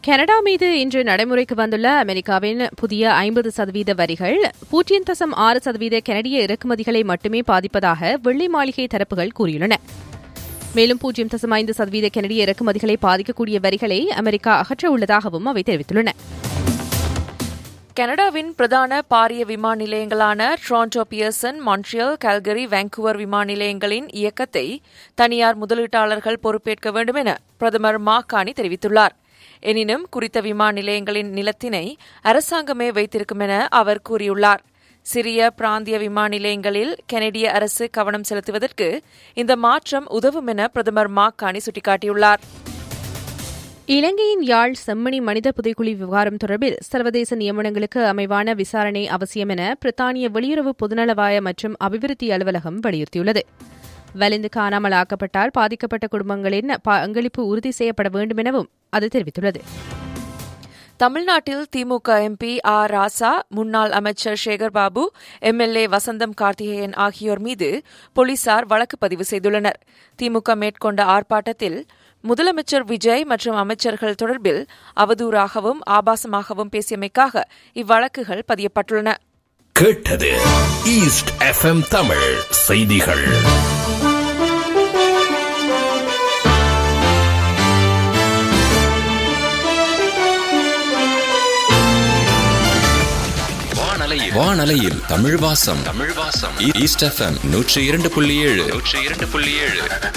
Canada மீது இன்று நடைமுறைக்கு வந்துள்ள அமெரிக்காவின் புதிய 50% வரிகள் 0.6% கனடிய இறக்குமதிகளை மட்டுமே பாதிப்பதாக வெள்ளை மாளிகை தரப்புகள் கூறியுள்ளன. மேலும் 0.5% கனடிய இறக்குமதிகளை பாதிக்கக்கூடிய வரிகளை அமெரிக்கா அகற்ற உள்ளதாகவும் அவை தெரிவித்துள்ளன. கனடாவின் பிரதான பாரிய விமான நிலையங்களான Toronto, Pearson, Montreal, Calgary, Vancouver விமான நிலையங்களின் இயக்கத்தை தனியார் முதலீட்டாளர்கள் பொறுப்பேற்க வேண்டும் என பிரதமர் மார்க் கார்னி தெரிவித்துள்ளார். எனினும் குறித்த விமான நிலையங்களின் நிலத்தினை அரசாங்கமே வைத்திருக்கும் என அவர் கூறியுள்ளார். சிறிய பிராந்திய விமான நிலையங்களில் கனடிய அரசு கவனம் செலுத்துவதற்கு இந்த மாற்றம் உதவும் என பிரதமர் மார்க் கார்னி சுட்டிக்காட்டியுள்ளார். இலங்கையின் யாழ் செம்மணி மனித புதைக்குழி விவகாரம் தொடர்பில் சர்வதேச நியமனங்களுக்கு அமைவான விசாரணை அவசியம் என பிரித்தானிய வெளியுறவு பொதுநலவாய மற்றும் அபிவிருத்தி அலுவலகம் வலியுறுத்தியுள்ளது. வலிந்து காணாமல் ஆக்கப்பட்டால் பாதிக்கப்பட்ட குடும்பங்களின் பங்களிப்பு உறுதி செய்யப்பட வேண்டும் எனவும் அது தெரிவித்துள்ளது. தமிழ்நாட்டில் திமுக எம்பி ஆர் ராசா, முன்னாள் அமைச்சர் சேகர்பாபு, எம்எல்ஏ வசந்தம் கார்த்திகேயன் ஆகியோர் மீது போலீசார் வழக்கு பதிவு செய்துள்ளனர். திமுக மேற்கொண்ட ஆர்ப்பாட்டத்தில் முதலமைச்சர் விஜய் மற்றும் அமைச்சர்கள் தொடர்பில் அவதூறாகவும் ஆபாசமாகவும் பேசியமைக்காக இவ்வழக்குகள் பதியப்பட்டுள்ளன. கேட்டது ஈஸ்ட் எஃப்எம் தமிழ் செய்திகள். வானலையில் தமிழ் வாசம். East FM 102.7